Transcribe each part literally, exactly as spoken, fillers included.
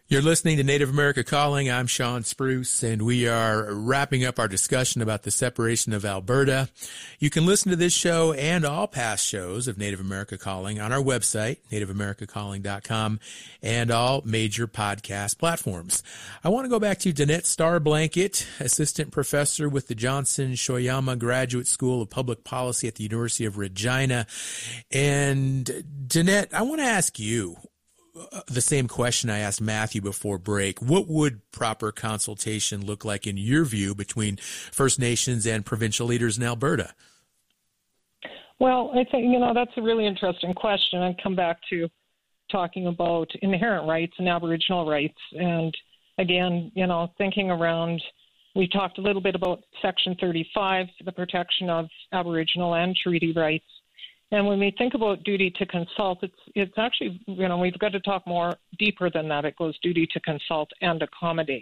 You're listening to Native America Calling. I'm Sean Spruce, and we are wrapping up our discussion about the separation of Alberta. You can listen to this show and all past shows of Native America Calling on our website, native america calling dot com, and all major podcast platforms. I want to go back to Danette Starblanket, assistant professor with the Johnson Shoyama Graduate School of Public Policy at the University of Regina. And Danette, I want to ask you the same question I asked Matthew before break. What would proper consultation look like in your view between First Nations and provincial leaders in Alberta? Well, I think, you know, that's a really interesting question. I'd come back to talking about inherent rights and Aboriginal rights. And again, you know, thinking around, we talked a little bit about Section thirty-five, the protection of Aboriginal and treaty rights. And when we think about duty to consult, it's it's actually, you know, we've got to talk more deeper than that. It goes duty to consult and accommodate.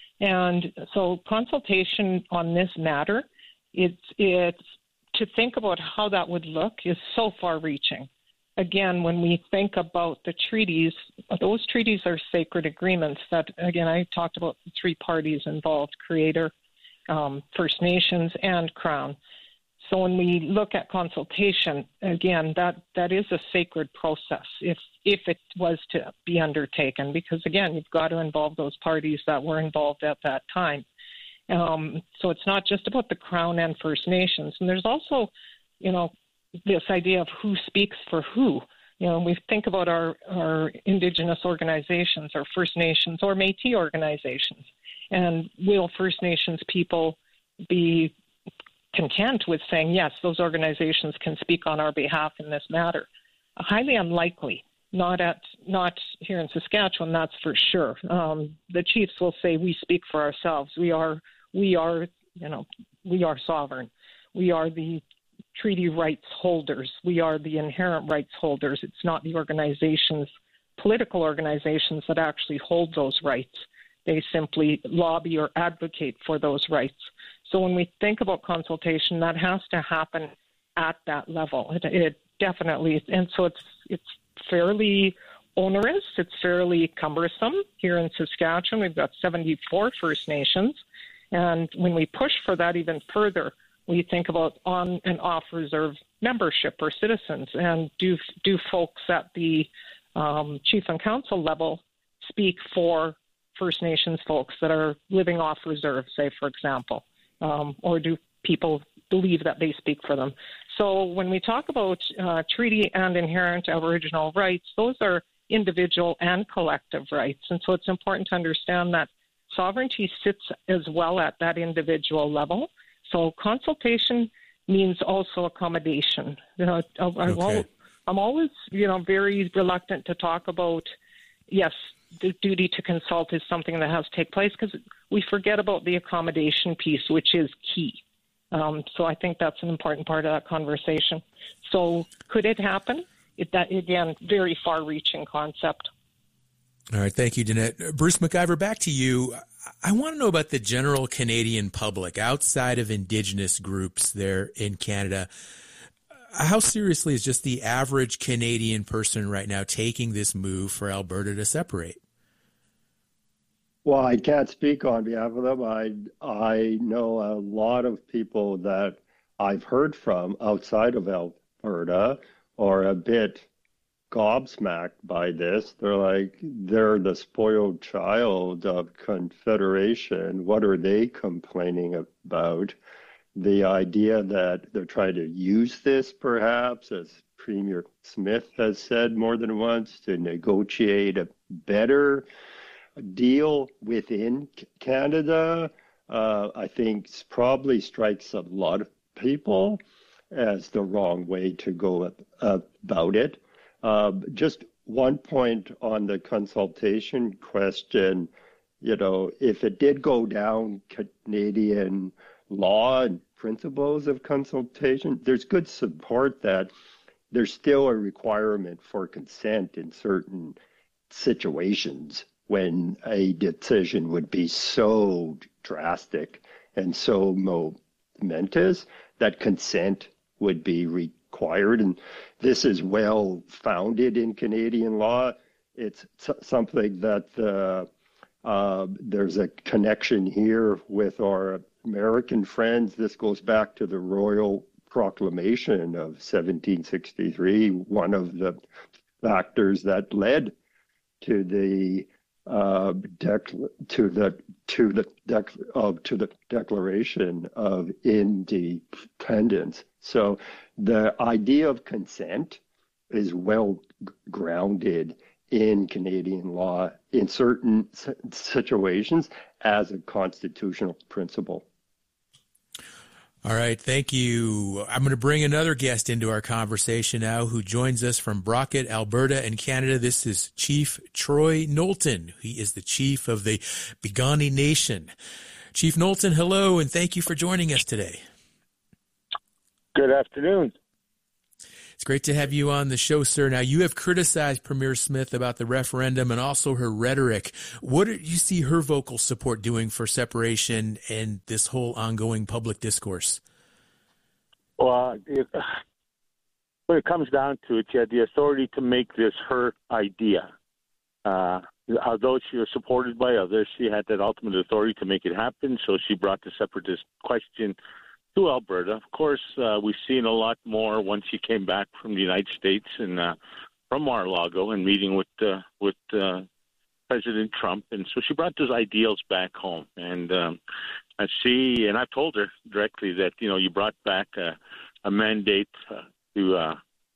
And so consultation on this matter, it's, it's to think about how that would look is so far-reaching. Again, when we think about the treaties, those treaties are sacred agreements that, again, I talked about the three parties involved, Creator, um, First Nations, and Crown. So when we look at consultation, again, that, that is a sacred process if if it was to be undertaken, because, again, you've got to involve those parties that were involved at that time. Um, so it's not just about the Crown and First Nations. And there's also, you know, this idea of who speaks for who. You know, we think about our, our Indigenous organizations, our First Nations or Métis organizations. And will First Nations people be content with saying, yes, those organizations can speak on our behalf in this matter? Highly unlikely. Not at not here in Saskatchewan, that's for sure. Um, the chiefs will say we speak for ourselves. We are we are you know we are sovereign. We are the treaty rights holders. We are the inherent rights holders. It's not the organizations, political organizations, that actually hold those rights. They simply lobby or advocate for those rights. So when we think about consultation, that has to happen at that level. It, it definitely, and so it's it's fairly onerous. It's fairly cumbersome. Here in Saskatchewan, we've got seventy-four First Nations, and when we push for that even further, we think about on and off reserve membership or citizens, and do do folks at the um, chief and council level speak for First Nations folks that are living off reserve, say, for example, um, or do people believe that they speak for them? So when we talk about uh, treaty and inherent Aboriginal rights, those are individual and collective rights. And so it's important to understand that sovereignty sits as well at that individual level. So consultation means also accommodation. You know, I, I okay. I'm always, you know, very reluctant to talk about, yes, the duty to consult is something that has to take place, because we forget about the accommodation piece, which is key. Um, so I think that's an important part of that conversation. So could it happen? It, that, again, very far-reaching concept. All right. Thank you, Danette. Bruce McIver, back to you. I want to know about the general Canadian public outside of Indigenous groups there in Canada. How seriously is just the average Canadian person right now taking this move for Alberta to separate? Well, I can't speak on behalf of them. I I know a lot of people that I've heard from outside of Alberta are a bit gobsmacked by this. They're like, they're the spoiled child of Confederation. What are they complaining about? The idea that they're trying to use this, perhaps, as Premier Smith has said more than once, to negotiate a better deal within Canada, uh, I think probably strikes a lot of people as the wrong way to go about it. Uh, just one point on the consultation question, you know, if it did go down Canadian law and principles of consultation, there's good support that there's still a requirement for consent in certain situations when a decision would be so drastic and so momentous that consent would be required. And this is well founded in Canadian law. It's something that the Uh, there's a connection here with our American friends. This goes back to the Royal Proclamation of seventeen sixty-three, one of the factors that led to the uh, dec- to the to the dec- of to the Declaration of Independence. So the idea of consent is well grounded in Canadian law in certain situations as a constitutional principle. All right, thank you. I'm going to bring another guest into our conversation now who joins us from Brockett, Alberta in Canada. This is Chief Troy Knowlton. He is the chief of the Piikani Nation. Chief Knowlton, hello, and thank you for joining us today. Good afternoon. It's great to have you on the show, sir. Now, you have criticized Premier Smith about the referendum and also her rhetoric. What do you see her vocal support doing for separation and this whole ongoing public discourse? Well, it, when it comes down to it, she had the authority to make this her idea. Uh, although she was supported by others, she had that ultimate authority to make it happen, so she brought the separatist question to Alberta. Of course, uh, we've seen a lot more once she came back from the United States and uh, from Mar-a-Lago and meeting with uh, with uh, President Trump, and so she brought those ideals back home. And um, I see, and I've told her directly that you know you brought back a, a mandate uh, to uh,